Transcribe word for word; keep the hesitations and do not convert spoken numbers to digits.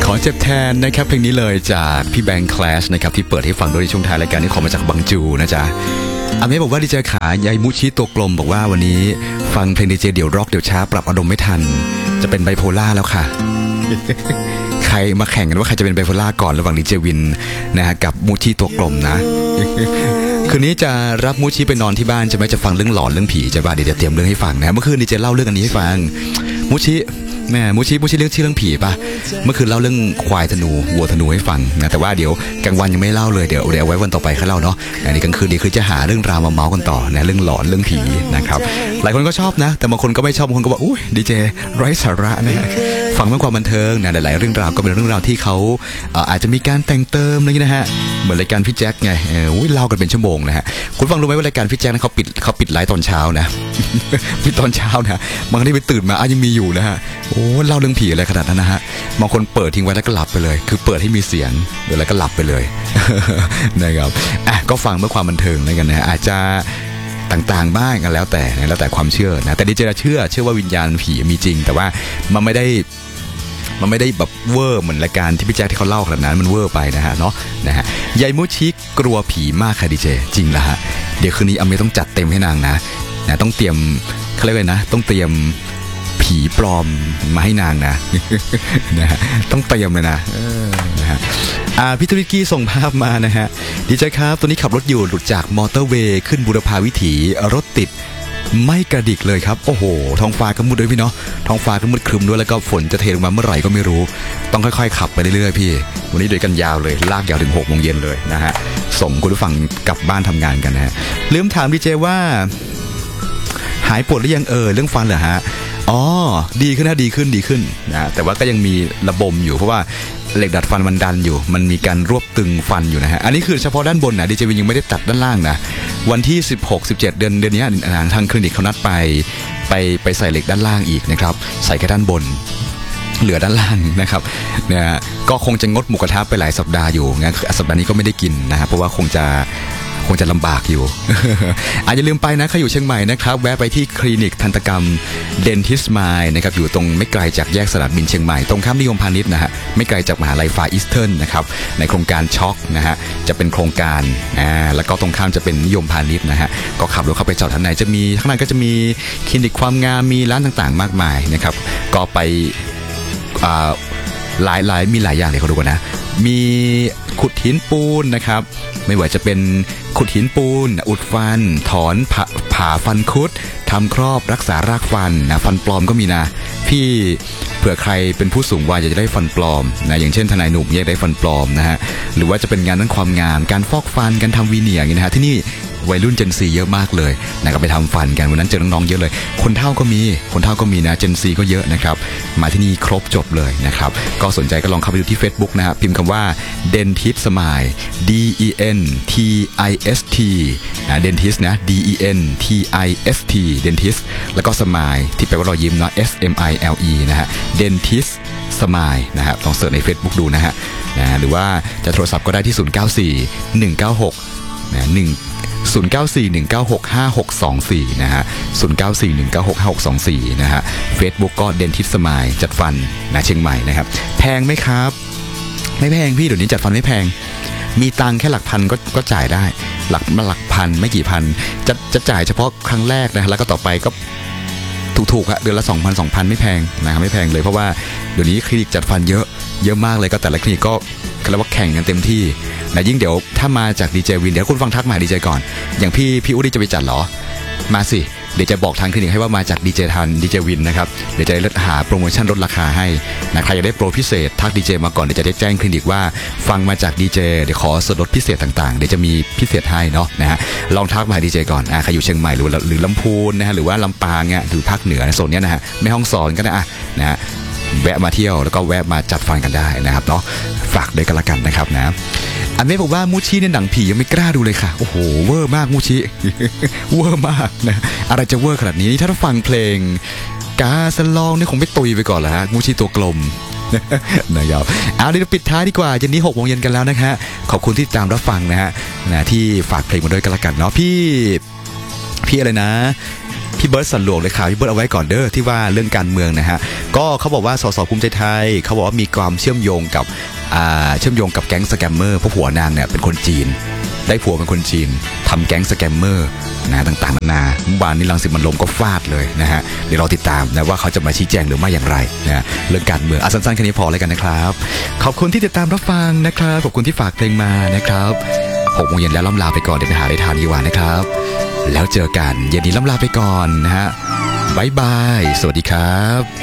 ขอเจ็บแทนนะครับเพลงนี้เลยจากพี่แบงค์แคลชนะครับที่เปิดให้ฟังโดยในช่วงท้ายรายการนี้ขอมาจากบังจูนะจ๊ะอาเมบอกว่าดีเจขายายมุชิตัวกลมบอกว่าวันนี้ฟังเพลงดีเจเดี่ยวร็อกเดี่ยวช้าปรับอารมณ์ไม่ทันจะเป็นไบโพล่าแล้วค่ะ ใครมาแข่งกันว่าใครจะเป็นไบโพล่าก่อนระหว่างดีเจวินนะฮะกับมุชิตัวกลมนะ คืนนี้จะรับมุชิไปนอนที่บ้านจะไม่จะฟังเรื่องหลอนเรื่องผีจะบ้าเดี๋ยวจะเตรียมเรื่องให้ฟังนะเมื่อคืนดีเจเล่าเรื่องอันนี้ให้ฟังมุชิแม่มุชิมุชิเรื่องชื่อเรื่องผีป่ะเมื่อคืนเล่าเรื่องควายธนูวัวธนูให้ฟังนะแต่ว่าเดี๋ยวกลางวันยังไม่เล่าเลยเดี๋ยวเดี๋ยวไว้วันต่อไปค่อยเล่าเนาะอันนี้กลางคืนดีคือจะหาเรื่องราวมาเมาส์กันต่อนะเรื่องหลอนเรื่องผีนะครับหลายคนก็ชอบนะแต่บางคนก็ไม่ชอบบางคนก็บอกอุ้ยดีเจไร้สาระนะฟังเพื่อความบันเทิงนะหลายๆเรื่องราวก็เป็นเรื่องราวที่เขาอาจจะมีการแต่งเติมอะไรอย่างนี้นะฮะเหมือนรายการพี่แจ็คไงอุ้ยเล่ากันเป็นชั่วโมงนะฮะคุณฟังรู้ไหมว่ารายการพี่แจ็คนั้นเขาปิดเขาปิดไลฟ์ตอนเช้านะปิดตอนเช้านะบางทีไปตื่นมาอ่ะยังมีอยู่นะฮะโอ้เล่าเรื่องผีอะไรขนาดนั้นนะฮะบางคนเปิดทิ้งไว้แล้วก็หลับไปเลยคือเปิดให้มีเสียงแล้วก็หลับไปเลย นะครับอ่ะก็ฟังเพื่อความบันเทิงแล้วกันนะอาจจะต่างๆบ้างกันแล้วแต่แล้วแต่ความเชื่อนะแต่ดิเจเชื่อเชื่อว่าวิญญาณผีมีจริงแต่ว่ามันไม่ได้มันไม่ได้แบบเวอร์เหมือนรายการที่พี่แจ๊คที่เขาเล่าขนาดนั้นมันเวอร์ไปนะฮะเนาะนะฮะยายมุชิกลัวผีมากค่ะดิเจจริงละฮะเดี๋ยวคืนนี้อเมต้องจัดเต็มให้นางนะนะต้องเตรียมเขาเรียกว่านะต้องเตรียมผีปลอมมาให้นางนะ นะฮะต้องเตรียมเลยนะนะฮะอ่าพี่ทวิกี้ส่งภาพมานะฮะดีใจครับตัวนี้ขับรถอยู่หลุดจากมอเตอร์เวย์ขึ้นบุรพาวิถีรถติดไม่กระดิกเลยครับโอ้โหท้องฟ้าก็มืดด้วยพี่เนาะท้องฟ้าก็มืดครึมด้วยแล้วก็ฝนจะเทลงมาเมื่อไหร่ก็ไม่รู้ต้องค่อยๆขับไปเรื่อยๆพี่วันนี้โดยกันยาวเลยลากยาวถึงหกโมงเย็นเลยนะฮะส่งคุณผู้ฟังกลับบ้านทำงานกันนะฮะลืมถามดีเจว่าหายปวดหรือยังเออเรื่องฟันเหรอฮะอ๋อดีขึ้นนะดีขึ้นดีขึ้นนะแต่ว่าก็ยังมีระบมอยู่เพราะว่าเหล็กดัดฟันมันดันอยู่มันมีการรวบตึงฟันอยู่นะฮะอันนี้คือเฉพาะด้านบนนะดีเจวินยังไม่ได้ตัดด้านล่างนะวันที่สิบหก สิบเจ็ดเดือนเดือนนี้ทางคลินิกเขานัดไปไปไปใส่เหล็กด้านล่างอีกนะครับใส่แค่ด้านบนเหลือด้านล่างนะครับเนี่ยก็คงจะงดหมูกระทะไปหลายสัปดาห์อยู่งั้นสัปดาห์นี้ก็ไม่ได้กินนะฮะเพราะว่าคงจะคงจะลำบากอยู่ อาจจะลืมไปนะใครอยู่เชียงใหม่นะครับแวะไปที่คลินิกทันตกรรม Dentist Smile นะครับอยู่ตรงไม่ไกลจากแยกสนามบินเชียงใหม่ตรงข้ามนิยมพาณิชย์นะฮะไม่ไกลจากมหาลัยฟาอีสเทิร์นนะครับในโครงการช็อคนะฮะจะเป็นโครงการอ่าแล้วก็ตรงข้ามจะเป็นนิยมพาณิชย์นะฮะก็ขับรถเข้าไปจอดข้างในจะมีข้างในก็จะมีคลินิกความงามมีร้านต่างๆมากมายนะครับก็ไปอ่าหลายหลายมีหลายอย่างเลยเขาดูกันนะมีขุดหินปูนนะครับไม่ว่าจะเป็นขุดหินปูนอุดฟันถอนผ่าผ่าฟันคุดทำครอบรักษารากฟันนะฟันปลอมก็มีนะพี่เผื่อใครเป็นผู้สูงวัยอยากจะได้ฟันปลอมนะอย่างเช่นทนายหนุ่มอยากได้ฟันปลอมนะฮะหรือว่าจะเป็นงานด้านความงามการฟอกฟันการทำวีเนียร์อย่างนี้นะฮะที่นี่วัยรุ่น Gen ซี เยอะมากเลยนะก็ไปทำฟันกันวันนั้นเจอน้องๆเยอะเลยคนเฒ่าก็มีคนเฒ่าก็มีนะ Gen ซี ก็เยอะนะครับมาที่นี่ครบจบเลยนะครับก็สนใจก็ลองเข้าไปดูที่ Facebook นะฮะพิมพ์คำว่า Dentist Smile D E N T I S T นะ Dentist นะ D E N T I S T Dentist แล้วก็ Smile ที่แปลว่ารอยยิ้มเนาะ S M I L E นะฮะ Dentist Smile นะฮะลองเสิร์ชใน Facebook ดูนะฮะนะหรือว่าจะโทรศัพท์ก็ได้ที่ศูนย์ เก้า สี่ หนึ่ง เก้า หกนะหนึ่งศูนย์ เก้า สี่ หนึ่ง เก้า หก ห้า หก สอง สี่นะฮะศูนย์ เก้า สี่ หนึ่ง เก้า หก ห้า หก สอง สี่นะฮะ Facebook ก็ Dentist Smile จัดฟันนะเชียงใหม่นะครับแพงไหมครับไม่แพงพี่เดี๋ยวนี้จัดฟันไม่แพงมีตังแค่หลักพันก็ก็จ่ายได้หลักหลักพันไม่กี่พันจะจะจ่ายเฉพาะครั้งแรกนะแล้วก็ต่อไปก็ถูกๆอะเดือนละ สองพัน สองพัน ไม่แพงนะครับไม่แพงเลยเพราะว่าเดี๋ยวนี้คลินิกจัดฟันเยอะเยอะมากเลยก็แต่ละคลินิกก็เรียกว่าแข่งกันเต็มที่นะยิ่งเดี๋ยวถ้ามาจากดีเจวินเดี๋ยวคุณฟังทักมาดีเจก่อนอย่างพี่พี่อุ้ยจะไปจัดเหรอมาสิเดี๋ยวจะบอกทางคลินิกให้ว่ามาจากดีเจทันดีเจวินนะครับเดี๋ยวจะหาโปรโมชั่นลดราคาให้นะใครอยากได้โปรพิเศษทักดีเจมาก่อนเดี๋ยวจะได้แจ้งคลินิกว่าฟังมาจากดีเจเดี๋ยวขอส่วนลดพิเศษต่างๆเดี๋ยวจะมีพิเศษให้เนาะนะฮะลองทักมาดีเจก่อนอ่ะใครอยู่เชียงใหม่หรือหรือลำพูนนะฮะหรือว่าลำปางเนี่ยหรือภาคเหนือโซนเนี้ยนะฮะแม่ฮ่องสอนก็ได้อ่ะนะฮะแวะมาเที่ยวแล้วก็แวะมาจัดฟันกันได้นะครับเนาะฝากด้วยกันละกันนะครับนะอันนี้บอกว่ามูชิเนี่ยหนังผียังไม่กล้าดูเลยค่ะโอ้โหเวอร์มากมูชิ เวอร์มากนะอะไรจะเวอร์ขนาดนี้ถ้าเราฟังเพลงกาสลองเนี่ยคงไม่ตุยไปก่อนแล้วฮะมูชิตัวกลม นะครับเอาเดี๋ยวปิดท้ายดีกว่าเย็นนี้หกโมงเย็นกันแล้วนะฮะขอบคุณที่ตามรับฟังนะฮะนะที่ฝากเพลงมาด้วยกันละกันเนาะพี่พี่อะไรนะพี่เบิร์ตสันหลวงเลยข่าวพี่เบิร์ตเอาไว้ก่อนเด้อที่ว่าเรื่องการเมืองนะฮะก็เขาบอกว่าสสภูมิใจไทยเขาบอกว่ามีความเชื่อมโยงกับอ่าเชื่อมโยงกับแก๊งสแกมเมอร์เพราะผัวนางเนี่ยเป็นคนจีนได้ผัวเป็นคนจีนทำแก๊งสแกมเมอร์นะต่างๆนานาเมื่อวานนี้รังสิมันต์ลมก็ฟาดเลยนะฮะเดี๋ยวเราติดตามนะว่าเขาจะมาชี้แจงหรือไม่อย่างไรนะเรื่องการเมืองอ่ะสั้นๆแค่นี้พอเลยกันนะครับขอบคุณที่ติดตามรับฟังนะครับขอบคุณที่ฝากเพลงมานะครับหกโมงเย็นแล้วล่ำลาไปก่อนเดี๋ยวไปหาอะไรทานดีกว่านะครับแล้วเจอกันเย็นนี้ล่ำลาไปก่อนนะฮะบ๊ายบายสวัสดีครับ